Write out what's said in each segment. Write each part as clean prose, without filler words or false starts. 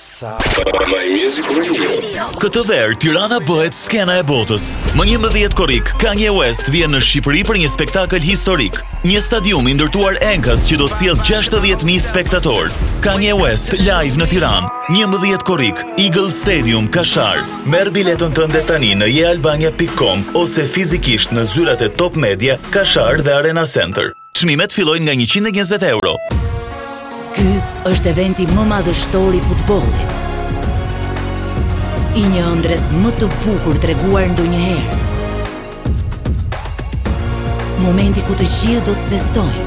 My Music Radio. Këtë verë, Tirana bëhet skena e botës. Më 11 korrik, Kanye West vjen në Shqipëri për një spektakël historik. Një stadium i ndërtuar enkas që do të sjellë 60.000 spektatorë. Kanye West live në Tiranë. 11 korrik, Eagle Stadium, Kashar. Merr biletën tënde tani në yealbania.com ose fizikisht në zyrat e Top Media, Kashar dhe Arena Center. Çmimet fillojnë nga 120 euro. Ky është eventi më madhështor i futbollit. I një ëndrret më të bukur treguar ndonjëherë. Momenti ku të gjithë do të festojnë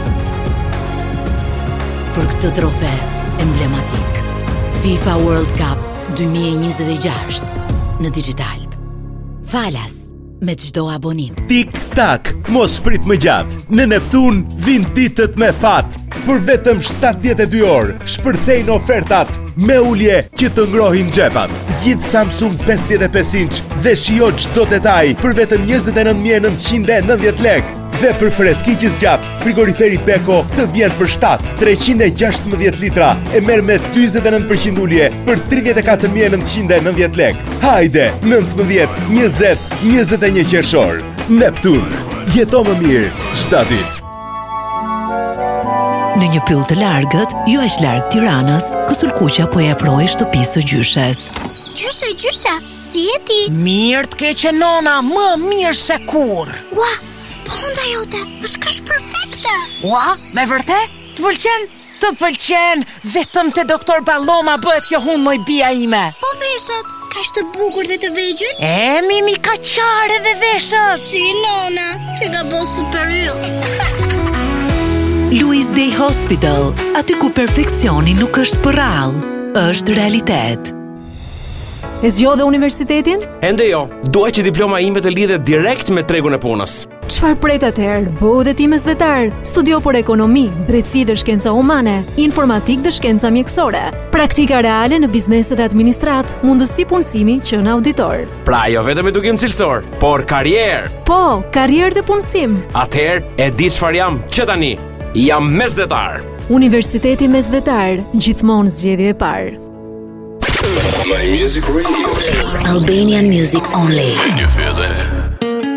për këtë trofe emblematik. FIFA World Cup 2026 në digital. Falas me çdo abonim. Tik-tak, mos prit më gjatë. Në Neptun vin ditët me fat. Për vetëm 72 orë, shpërthejnë ofertat me ulje që të ngrohin xhepat. Zgjidh Samsung 55 inch dhe shijo çdo detaj për vetëm 29.990 lekë. Dhe për freskiqës gjatë, frigoriferi Beko të vjen për 316 litra e merr me 49% ulje për 34.990 lekë. Hajde, 19, 20, 21 qershor. Neptun, jeto më mirë çdo ditë. Në një pyll të largët, jo është larg Tiranës, Kësulkuqa po e afroi shtëpisë së gjyshes. Gjyshe, jeti? Mirë të keqe nona, më mirë se kur. Ua, po hunda jote, është kaq perfekte. Ua, me vërtet? Të pëlqen? Të pëlqen, vetëm te doktor Balloma bëhet kjo hund moj bia ime. Po veshët, kaq të bukur dhe të vegjël? Mimi ka qare dhe veshët. Si nona, që ka bo superior. Louis Day Hospital, aty ku perfeksioni nuk është për rallë, është realitet. E zgjodhe universitetin? Ende jo, dua që diploma ime të lidhet direkt me tregun e punës. Çfarë pret atëherë? Bëu dhe ti mesdhetar. Studio për ekonomi, drejtësi dhe shkenca humane, informatik dhe shkenca mjekësore, praktika reale në bizneset e administrat, mundësi punësimi që në auditor. Pra jo vetëm edukim cilësor, por karrierë. Po, karrierë dhe punësim. Atëherë e di çfarë jam që tani. Jam mesdhetar. Universiteti Mesdhetar, gjithmonë zgjedhje e parë. My Music Radio. Albanian Music Only. Can you feel that?